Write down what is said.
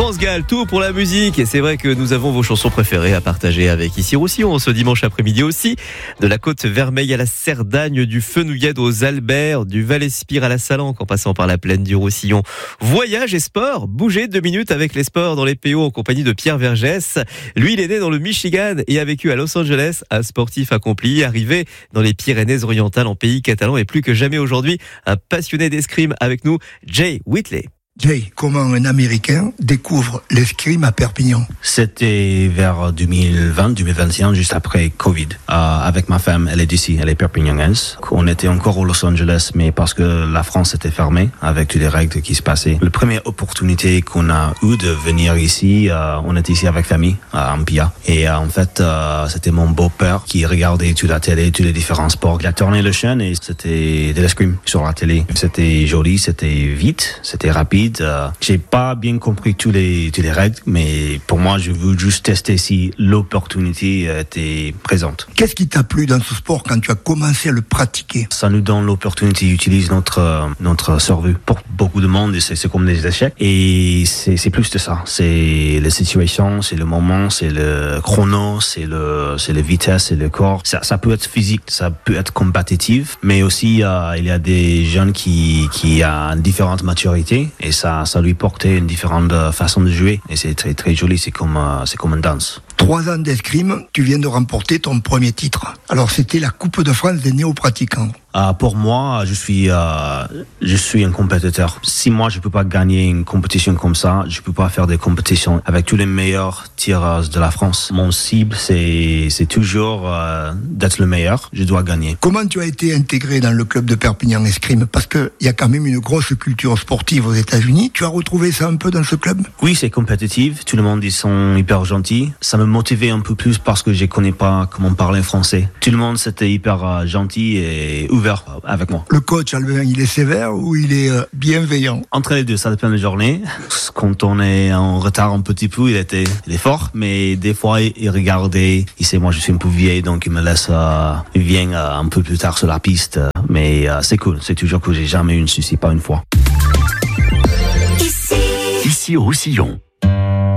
France Gall, tout pour la musique. Et c'est vrai que nous avons vos chansons préférées à partager avec Ici Roussillon ce dimanche après-midi aussi. De la Côte Vermeille à la Cerdagne, du Fenouillade aux Albert, du Val-Espire à la Salanque en passant par la plaine du Roussillon. Voyage et sport, bougez 2 minutes avec les sports dans les PO en compagnie de Pierre Vergès. Lui, il est né dans le Michigan et a vécu à Los Angeles, un sportif accompli, arrivé dans les Pyrénées-Orientales en pays catalan et plus que jamais aujourd'hui, un passionné d'escrime avec nous, Jay Whitley. Jay, comment un Américain découvre l'escrime à Perpignan? C'était vers 2020-2021, juste après Covid. Avec ma femme, elle est d'ici, elle est perpignanaise. On était encore au Los Angeles, mais parce que la France était fermée, avec toutes les règles qui se passaient. La première opportunité qu'on a eue de venir ici, on était ici avec famille, à Ampia. Et en fait, c'était mon beau-père qui regardait toute la télé, tous les différents sports. Il a tourné le chaîne et c'était de l'escrime sur la télé. C'était joli, c'était vite, c'était rapide. J'ai pas bien compris tous les règles, mais pour moi, je veux juste tester si l'opportunité était présente. Qu'est-ce qui t'a plu dans ce sport quand tu as commencé à le pratiquer? Ça nous donne l'opportunité d'utiliser notre cerveau. Pour beaucoup de monde, c'est comme des échecs. Et c'est plus de ça. C'est la situation, c'est le moment, c'est le chrono, c'est la vitesse, c'est le corps. Ça peut être physique, ça peut être compétitif, mais aussi il y a des jeunes qui ont différentes maturités et ça lui portait une différente façon de jouer et c'est très très joli, c'est comme une danse. 3 ans d'escrime, tu viens de remporter ton premier titre. Alors c'était la Coupe de France des néo-pratiquants. Pour moi, je suis un compétiteur. Si moi je peux pas gagner une compétition comme ça, je peux pas faire des compétitions avec tous les meilleurs tireurs de la France. Mon cible, c'est toujours d'être le meilleur. Je dois gagner. Comment tu as été intégré dans le club de Perpignan Escrime? Parce que il y a quand même une grosse culture sportive aux États-Unis. Tu as retrouvé ça un peu dans ce club? Oui, c'est compétitif. Tout le monde, ils sont hyper gentils. Ça me motivait un peu plus parce que je connais pas comment parler français. Tout le monde, c'était hyper gentil et ouvert avec moi. Le coach Albin, il est sévère ou il est bienveillant? Entre les deux, ça dépend des journées. Quand on est en retard un petit peu, il est fort, mais des fois il regardait, il sait moi je suis un peu vieille, donc il me laisse, il vient un peu plus tard sur la piste, mais c'est cool, c'est toujours que j'ai jamais eu un souci, pas une fois. Ici Roussillon.